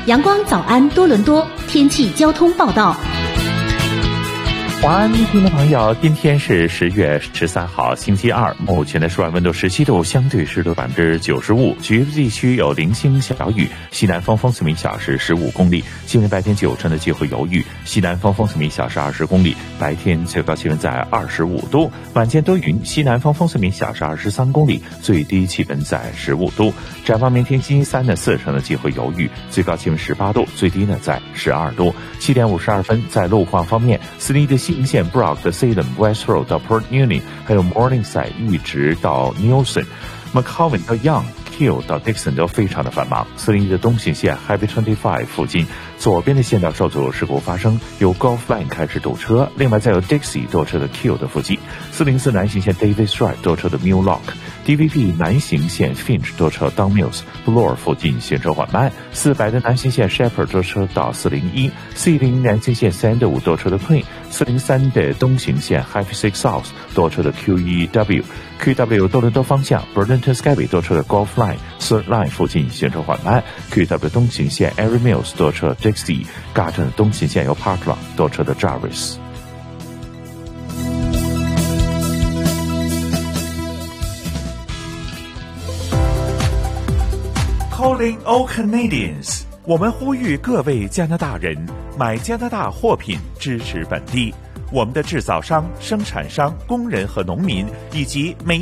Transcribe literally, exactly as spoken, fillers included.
阳光早安多伦多天气交通报道。 晚安，听众朋友，今天是十月十三号，星期二。目前的室外温度十七度，相对湿度百分之九十五。局部地区有零星小雨，西南风风速每小时十五公里。今日白天九成的机会有雨，西南风风速每小时二十公里。白天最高气温在二十五度，晚间多云，西南风风速每小时二十三公里，最低气温在十五度。展望明天星期三的四成的机会有雨，最高气温十八度，最低呢在十二度。七点五十二分，在路况方面，斯利的西营线 Brock 的 Salem、West Road 到 Port Union， 还有 Morningside 一直到 Nielsen、McCowan 到 Young、Kill 到 Dixon 都非常的繁忙。四零一的东行线 Highway 二十五附近，左边的线道受阻事故发生，由 Gulf Line 开始堵车，另外再有 Dixie 多车的 Kill 的附近。四零四南行线 Davis Drive 多车的 Mill Lock。D V P 南行线 Finch 多车 Don Mills、Bloor 附近行车缓慢，四百的南行线 Shepherd 多车到四零一， 四零南行线 Sandalwood 多车的 Queen， 四零三的东行线 Highway 六 South 多车的 Q E W。Q W 多伦多方向 Burlington Skyway 多车的 Gulf Line、Third Line 附近行车缓慢。Q W 东行线 Erie Mills 多车 Dixie。Garden 东行线由 Parkland 多车的 Jarvis。Calling all Canadians， 我们呼吁各位加拿大人买加拿大货品，支持本地。我们的制造商、生产商、工人和农民以及每